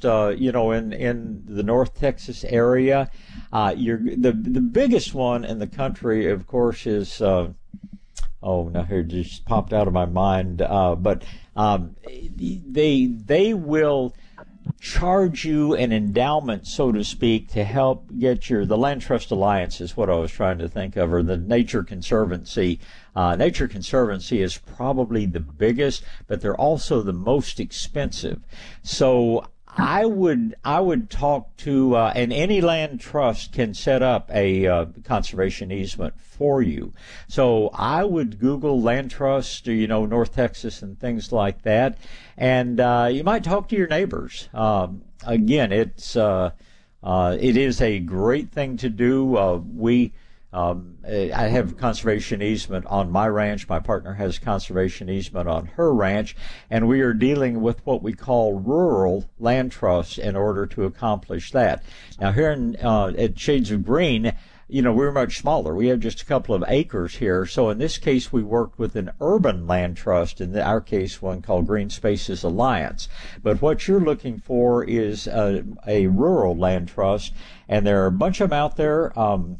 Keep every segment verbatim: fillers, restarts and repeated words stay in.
trust, uh, you know, in, in the North Texas area. Uh, you're, the the biggest one in the country, of course, is uh, oh, now here it just popped out of my mind. Uh, but um, they they will charge you an endowment, so to speak, to help get your, the Land Trust Alliance is what I was trying to think of, or the Nature Conservancy. Uh, Nature Conservancy is probably the biggest, but they're also the most expensive. So I would I would talk to, uh, and any land trust can set up a uh, conservation easement for you. So I would Google land trust, you know, North Texas and things like that, and uh, you might talk to your neighbors. Um, again, it's uh, uh, it is a great thing to do. Uh, we Um, I have conservation easement on my ranch. My partner has conservation easement on her ranch, and we are dealing with what we call rural land trusts in order to accomplish that. Now, here in, uh, at Shades of Green, you know, we're much smaller. We have just a couple of acres here. So in this case, we worked with an urban land trust, in our case, one called Green Spaces Alliance. But what you're looking for is a, a rural land trust, and there are a bunch of them out there. Um,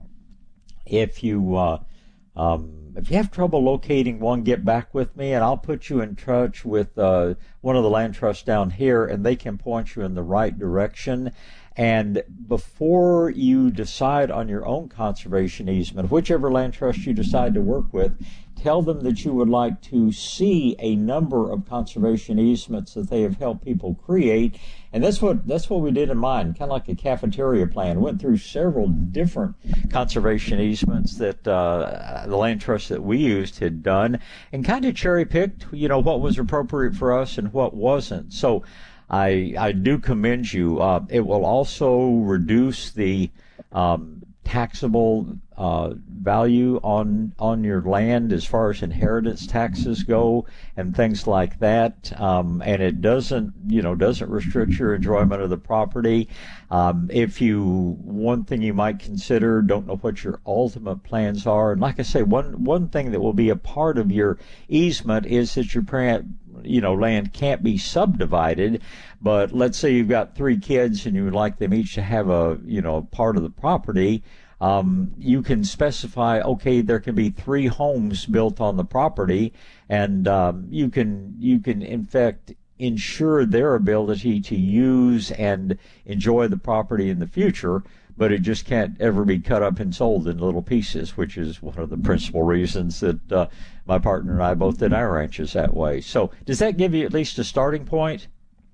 If you uh, um, if you have trouble locating one, get back with me, and I'll put you in touch with uh, one of the land trusts down here, and they can point you in the right direction. And before you decide on your own conservation easement, whichever land trust you decide to work with, tell them that you would like to see a number of conservation easements that they have helped people create. And that's what that's what we did in mine, kind of like a cafeteria plan. Went through several different conservation easements that uh, the land trust that we used had done, and kind of cherry picked, you know, what was appropriate for us and what wasn't. So I I do commend you. Uh, it will also reduce the um, taxable uh, value on on your land as far as inheritance taxes go and things like that. Um, and it doesn't, you know, doesn't restrict your enjoyment of the property. Um, if you, one thing you might consider, don't know what your ultimate plans are. And like I say, one one thing that will be a part of your easement is that your parent, you know, land can't be subdivided. But let's say you've got three kids and you would like them each to have a, you know, part of the property. Um, you can specify, okay, there can be three homes built on the property, and um, you can you can in fact ensure their ability to use and enjoy the property in the future. But it just can't ever be cut up and sold in little pieces, which is one of the principal reasons that uh, my partner and I both did our ranches that way. So does that give you at least a starting point?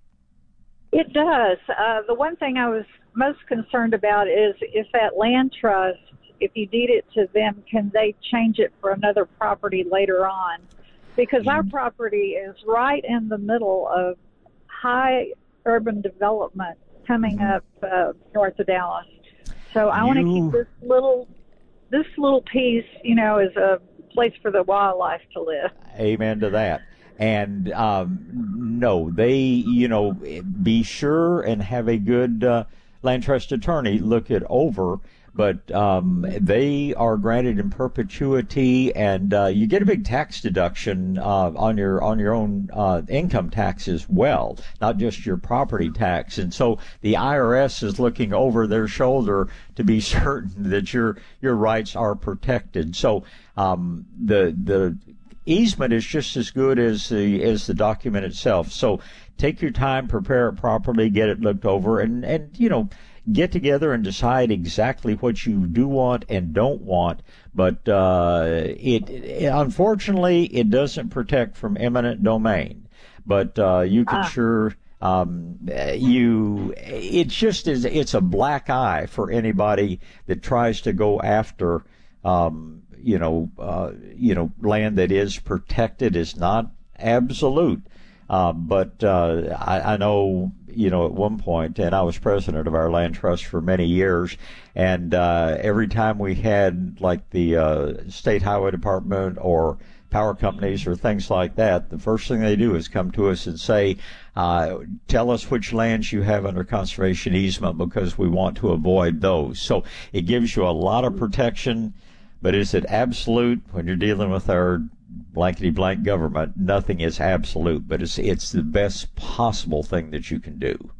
It does. Uh, the one thing I was most concerned about is if that land trust, if you deed it to them, can they change it for another property later on? Because our property is right in the middle of high urban development coming up uh, north of Dallas. So I want to keep this little, this little piece, you know, as a place for the wildlife to live. Amen to that. And um, no, they, you know, be sure and have a good uh, land trust attorney look it over. But um, they are granted in perpetuity, and uh, you get a big tax deduction uh, on your on your own uh, income tax as well, not just your property tax. And so the I R S is looking over their shoulder to be certain that your your rights are protected. So um, the the easement is just as good as the as the document itself. So take your time, prepare it properly, get it looked over, and and you know. Get together and decide exactly what you do want and don't want. But uh, it, it unfortunately it doesn't protect from eminent domain. But uh, you can ah. sure um, you. It's just is it's a black eye for anybody that tries to go after um, you know uh, you know land that is protected. Is not absolute. Uh, but uh, I, I know, you know, at one point, and I was president of our land trust for many years, and uh, every time we had, like, the uh, state highway department or power companies or things like that, the first thing they do is come to us and say, uh, tell us which lands you have under conservation easement because we want to avoid those. So it gives you a lot of protection, but is it absolute when you're dealing with our blankety blank government? Nothing is absolute, but it's it's the best possible thing that you can do.